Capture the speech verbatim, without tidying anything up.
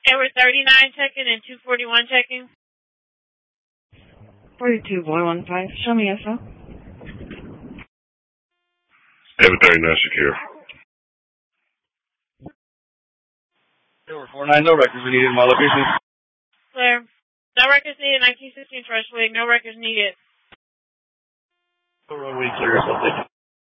Okay, we're thirty-nine checking and two forty-one checking. forty-two, boy, one five. Show me info. Ever thirty-nine secure. Over four nine, no records are needed in my location. Clear. No records needed, nineteen sixteen Freshway. No records needed. Runway clear or something.